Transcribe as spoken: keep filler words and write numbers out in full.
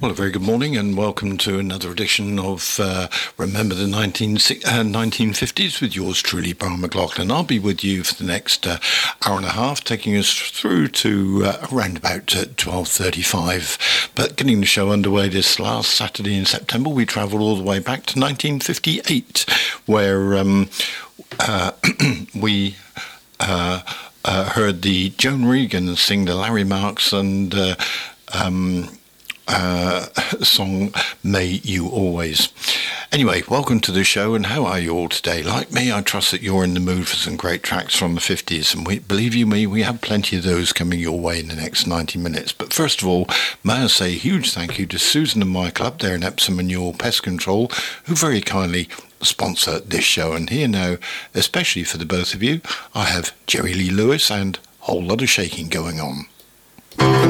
Well, a very good morning and welcome to another edition of uh, Remember the nineteen, uh, nineteen fifties with yours truly, Brian McLaughlin. I'll be with you for the next uh, hour and a half, taking us through to uh, around about uh, twelve thirty-five. But getting the show underway this last Saturday in September, we travelled all the way back to nineteen fifty-eight, where um, uh, we... Uh, uh, heard the Joan Regan sing the Larry Marks and uh, um, uh, song May You Always. Anyway, welcome to the show, and how are you all today? Like me, I trust that you're in the mood for some great tracks from the fifties, and we, believe you me, we have plenty of those coming your way in the next ninety minutes. But first of all, may I say a huge thank you to Susan and Michael up there in Epsom and Ewell Pest Control, who very kindly sponsor this show. And here now, especially for the both of you, I have Jerry Lee Lewis and a whole lot of shaking going on.